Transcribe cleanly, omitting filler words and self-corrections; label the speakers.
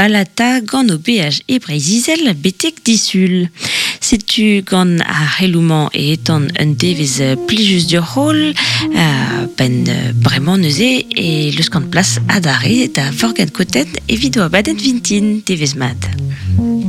Speaker 1: balata gant o beaj e Breizizel betek disul. Setu gant a c'hellouman e etan un devez plijus dur rol, bremañ neuze e leus gant plas adare da forget kotet evit o abadenn vintin devez mat.